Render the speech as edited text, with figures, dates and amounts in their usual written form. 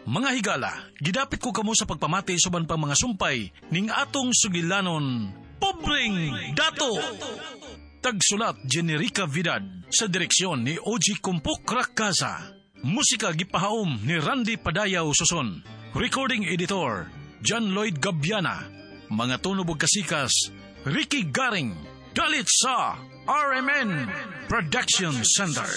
Mga higala, gidapit ko kamo sa pagpamati suban pang mga sumpay ning atong sugilanon, Pobreng Dato! Tagsulat Generica Vidad sa direksyon ni OG Kumpok Rakasa. Musika gipahaom ni Randy Padayaw Suson. Recording editor John Lloyd Gabiana. Mga tunog ug kasikas Ricky Garing. Dalit sa RMN Production Center.